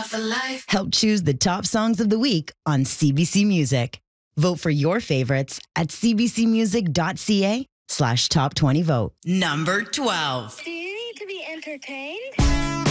for life. Help choose the top songs of the week on CBC Music. Vote for your favorites at cbcmusic.ca/top20vote. Number 12. Do you need to be entertained?